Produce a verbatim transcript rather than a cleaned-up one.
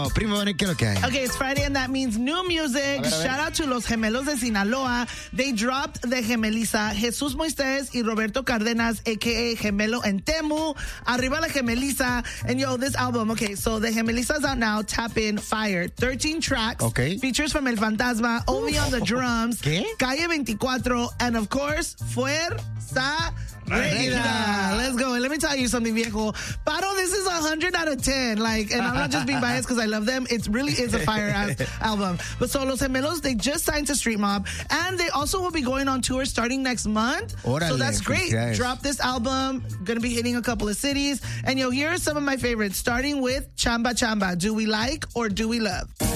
Oh, primo, ¿qué es lo que hay? Okay, it's Friday and that means new music. A ver, a ver. Shout out to Los Gemelos de Sinaloa. They dropped the Gemeliza, Jesus Moisés y Roberto Cárdenas, a k a. Gemelo and Temu. Arriba la Gemeliza. And yo, this album, okay, so the Gemeliza's out now. Tap in, fire. thirteen tracks. Okay. Features from El Fantasma, Ovi on the drums. ¿Qué? Calle veinticuatro. And of course, Fuerza Regida. Let's go. And let me tell you something, viejo. Paro, this is one hundred out of ten. Like, and I'm not just being biased because I love them. It really is a fire-ass album. But so Los Gemelos, they just signed to Street Mob. And they also will be going on tour starting next month. Órale, so that's great. felicidades. Drop this album. Going to be hitting a couple of cities. And yo, here are some of my favorites. Starting with Chamba Chamba. Do we like or do we love?